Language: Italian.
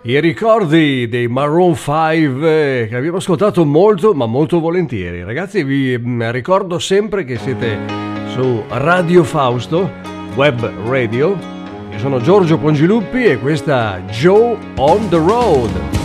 I ricordi dei Maroon 5 che abbiamo ascoltato molto, ma molto volentieri. Ragazzi, vi ricordo sempre che siete su Radio Fausto, web radio. Io sono Giorgio Pongiluppi e questa Joe on the Road.